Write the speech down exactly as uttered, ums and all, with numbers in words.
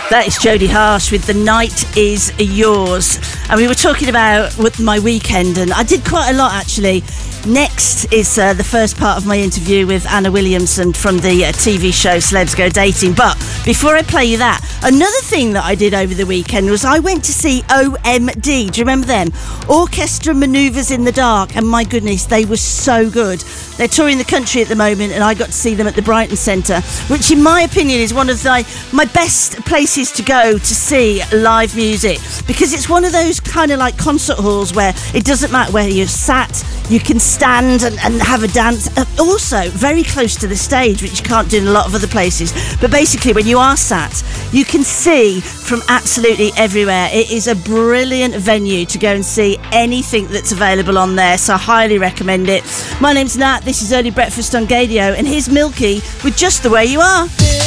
That is Jodie Harsh with The Night Is Yours. And we were talking about my weekend, and I did quite a lot actually. Next is uh, the first part of my interview with Anna Williamson from the uh, T V show Celebs Go Dating. But before I play you that, another thing that I did over the weekend was I went to see O M D. Do you remember them? Orchestra Manoeuvres in the Dark. And my goodness, they were so good. They're touring the country at the moment, and I got to see them at the Brighton Centre, which in my opinion is one of the, my best places to go to see live music, because it's one of those kind of like concert halls where it doesn't matter where you're sat, you can stand and, and have a dance. Uh, also, very close to the stage, which you can't do in a lot of other places. But basically, when you are sat, you can see from absolutely everywhere. It is a brilliant venue to go and see anything that's available on there, so I highly recommend it. My name's Nat, this is Early Breakfast on Gadio, and here's Milky with Just the Way You Are.